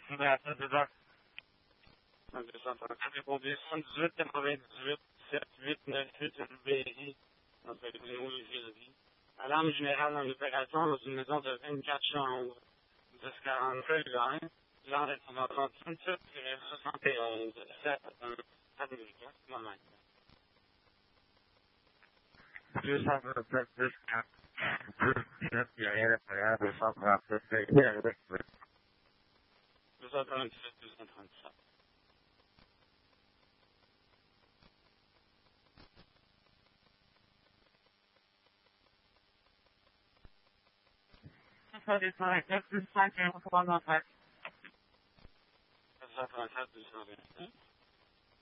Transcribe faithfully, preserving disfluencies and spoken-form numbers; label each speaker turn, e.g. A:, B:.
A: Merci, deux heures. deux cent trente-quatre, répondu soixante-dix-huit, quatre-vingt-dix-huit, sept, huit, neuf, huit, Berry, dans le Bruno et Villery. Alarme générale en opération dans une maison de vingt-quatre chambres. dix quarante-cinq, Jean, Jean répondant trente-cinq, soixante et onze, sept, un, américain, moment. deux cent trente-sept, dix, quatre, deux, sept, il n'y a rien à faire, deux cent trente-sept, il y a rien à faire. deux cent trente-sept, deux cent trente-sept. Ça descend à quatre, deux cent quinze, trois cent trente-sept. deux cent trente-sept, deux cent vingt-cinq.